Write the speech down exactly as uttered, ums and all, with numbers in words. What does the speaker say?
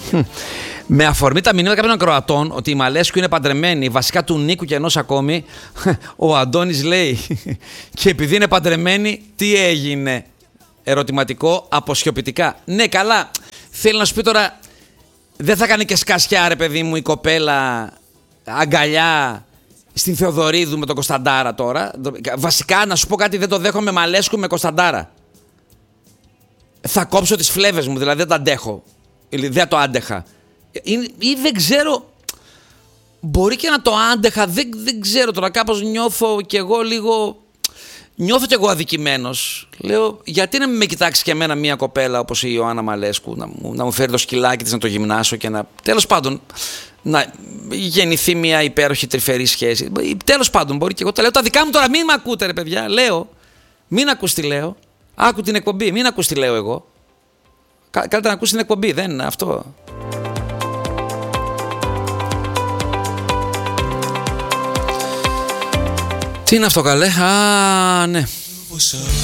Με αφορμή τα μηνύματα κάποιων ακροατών ότι η Μαλέσκου είναι παντρεμένη, βασικά του Νίκου και ενός ακόμη, ο Αντώνης λέει και επειδή είναι παντρεμένη, τι έγινε? Ερωτηματικό, αποσιωπητικά. Ναι, καλά. Θέλει να σου πει τώρα, δεν θα κάνει και σκασιά, ρε παιδί μου, η κοπέλα αγκαλιά στην Θεοδωρίδου με τον Κωνσταντάρα τώρα? Βασικά, να σου πω κάτι, δεν το δέχομαι Μαλέσκου με Κωνσταντάρα. Θα κόψω τις φλέβες μου, δηλαδή δεν το αντέχω. Δεν το άντεχα. Ή, ή δεν ξέρω, μπορεί και να το άντεχα, δεν, δεν ξέρω τώρα, κάπως νιώθω κι εγώ λίγο, νιώθω κι εγώ αδικημένος. Λέω, γιατί να μην με κοιτάξει και εμένα μια κοπέλα όπως η Ιωάννα Μαλέσκου, να μου, να μου φέρει το σκυλάκι της να το γυμνάσω και να, τέλος πάντων, να γεννηθεί μια υπέροχη τρυφερή σχέση. Τέλος πάντων, μπορεί και εγώ τα λέω τα δικά μου τώρα, μην με ακούτε ρε παιδιά, λέω, μην ακούς τι λέω, άκου την εκπομπή, μην ακούς τι λέω εγώ. Καλύτερα να ακούσει την εκπομπή, δεν είναι αυτό. Τι είναι αυτό καλέ? Α, ναι.